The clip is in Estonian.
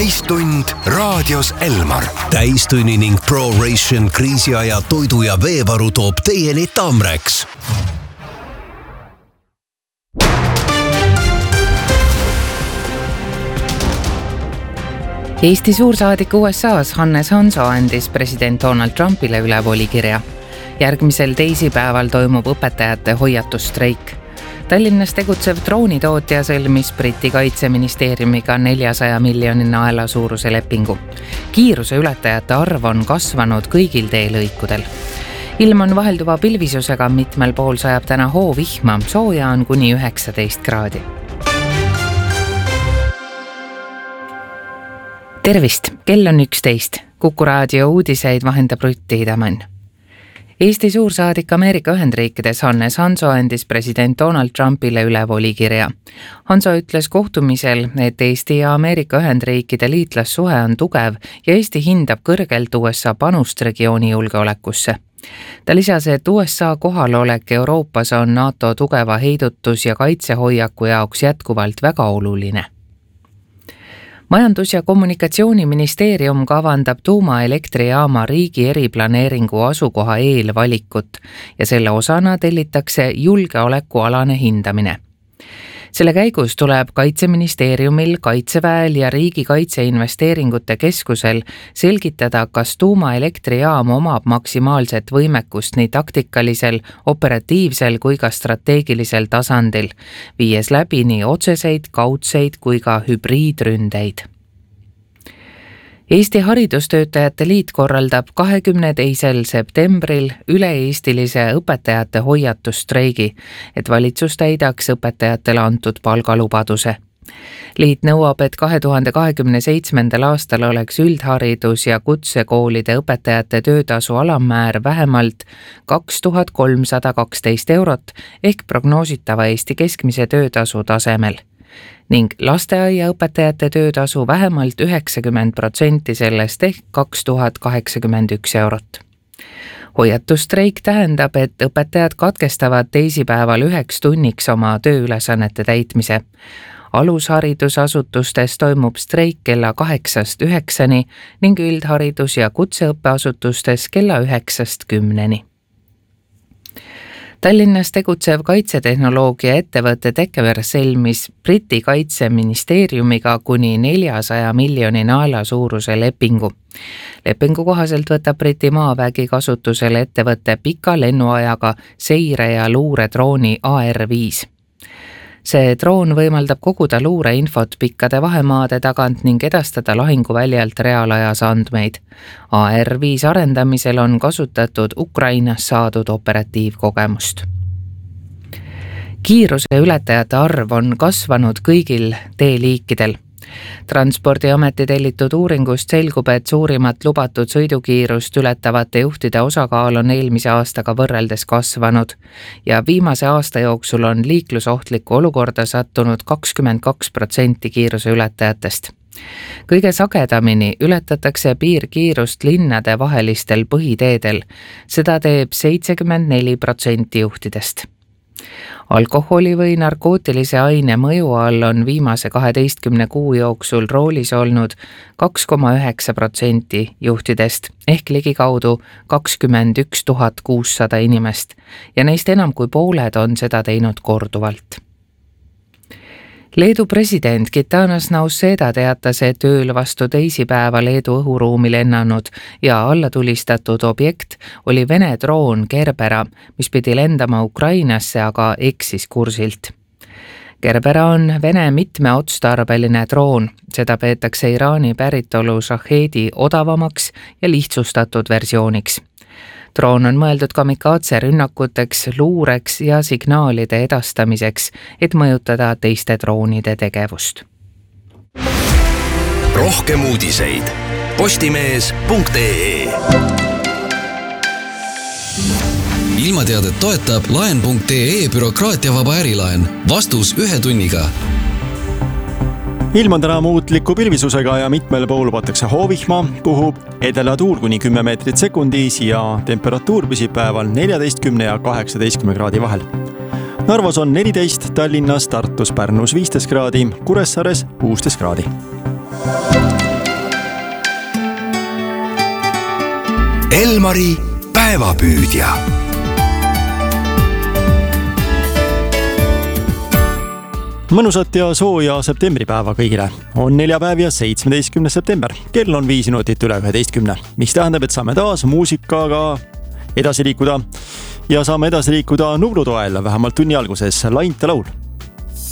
Täistund raadios Elmar. Täistunni ning ProRation kriisiaja toidu ja veevaru toob teieni Tamrex. Eesti suursaadik USA's Hannes Hanso andis president Donald Trumpile üle volikirja. Järgmisel teisipäeval toimub õpetajate hoiatusstreik. Tallinnas tegutsev droonitootja sõlmis Briti kaitseministeeriumiga 400 miljoni naela suuruse lepingu. Kiiruse ületajate arv on kasvanud kõigil teelõikudel. Ilm on vahelduva pilvisusega, mitmel pool sajab täna hoovihma, sooja on kuni 19 kraadi. Tervist, kell on 11. Kuku raadio uudiseid vahendab Rutt Tiidemann. Eesti suursaadik Ameerika Ühendriikides Hannes Hanso andis president Donald Trumpile üle volikirja. Hanso ütles kohtumisel, et Eesti ja Ameerika Ühendriikide liitlassuhe on tugev ja Eesti hindab kõrgelt USA panust regiooni julgeolekusse. Ta lisas, et USA kohalolek Euroopas on NATO tugeva heidutus- ja kaitsehoiaku jaoks jätkuvalt väga oluline. Majandus- ja kommunikatsiooniministeerium kavandab tuumaelektrijaama riigi eriplaneeringu asukoha eelvalikut ja selle osana tellitakse julgeolekualane hindamine. Selle käigus tuleb Kaitseministeeriumil, Kaitseväel ja Riigi Kaitseinvesteeringute Keskusel selgitada, kas tuumaelektrijaam omab maksimaalset võimekust nii taktikalisel, operatiivsel kui ka strateegilisel tasandil, viies läbi nii otseseid, kaudseid kui ka hübriidründeid. Eesti Haridustöötajate Liit korraldab 22. septembril üle-eestilise õpetajate hoiatusstreigi, et valitsus täidaks õpetajatele antud palgalubaduse. Liit nõuab, et 2027. aastal oleks üldharidus- ja kutsekoolide õpetajate töötasu alammäär vähemalt 2312 eurot ehk prognoositava Eesti keskmise töötasu tasemel ning lasteaiaõpetajate töötasu vähemalt 90% sellest ehk 2081 eurot. Hoiatusstreik tähendab, et õpetajad katkestavad teisipäeval 1 tunniks oma tööülesannete täitmise. Alusharidusasutustes toimub streik kella 8-9 ning üldharidus- ja kutseõppeasutustes kella 9-10. Tallinnas tegutsev kaitsetehnoloogia ettevõtte Tekever sõlmis Briti kaitseministeeriumiga kuni 400 miljoni naela suuruse lepingu. Lepingu kohaselt võtab Briti maavägi kasutusele ettevõtte pika lennuajaga seire- ja luuredrooni AR5. See droon võimaldab koguda luureinfot pikkade vahemaade tagant ning edastada lahinguväljalt reaalajas andmeid. AR5 arendamisel on kasutatud Ukrainas saadud operatiivkogemust. Kiiruse ületajate arv on kasvanud kõigil teeliikidel. Transpordiameti tellitud uuringust selgub, et suurimat lubatud sõidukiirust ületavate juhtide osakaal on eelmise aastaga võrreldes kasvanud ja viimase aasta jooksul on liiklusohtlikku olukorda sattunud 22% kiiruse ületajatest. Kõige sagedamini ületatakse piirkiirust linnade vahelistel põhiteedel, seda teeb 74% juhtidest. Alkoholi või narkootilise aine mõju all on viimase 12 kuu jooksul roolis olnud 2,9% juhtidest ehk ligikaudu 21 600 inimest ja neist enam kui pooled on seda teinud korduvalt. Leedu president Gitanas Nausėda teatas, et ööl vastu teisipäeva Leedu õhuruumi lennanud ja allatulistatud objekt oli Vene droon Gerbera, mis pidi lendama Ukrainasse, aga eksis kursilt. Gerbera on Vene mitmeotstarbeline droon, seda peetakse Iraani päritolu Shahedi odavamaks ja lihtsustatud versiooniks. Droon on mõeldud kamikaatse rünnakuteks, luureks ja signaalide edastamiseks, et mõjutada teiste droonide tegevust. Rohkem uudiseid postimees.ee. Ilmateadet toetab laen.ee bürokraatiavaba ärilaen. Vastus 1 tunniga. Ilm on täna muutliku pilvisusega ja mitmel pool lubatakse hoovihma, puhub edelatuul kuni 10 meetrit sekundis ja temperatuur püsib päeval 14 ja 18 kraadi vahel. Narvas on 14, Tallinnas, Tartus, Pärnus 15 kraadi, Kuressaares 16 kraadi. Elmari päevapüüdja. Mõnusat ja sooja septembripäeva kõigile. On neljapäev ja 17. september. Kell on 5 minutit üle 11, mis tähendab, et saame taas muusikaga edasi liikuda. Ja saame edasi liikuda Nublu toel, vähemalt tunni alguses Lainte laul.